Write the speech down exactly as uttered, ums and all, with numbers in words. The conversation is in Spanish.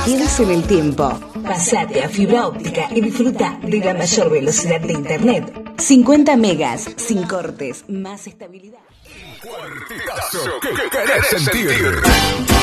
convertirse en el tiempo. Pasate a fibra óptica y disfruta de la mayor velocidad de internet. cincuenta megas, sin cortes, más estabilidad. Cuartetazo que querés sentir.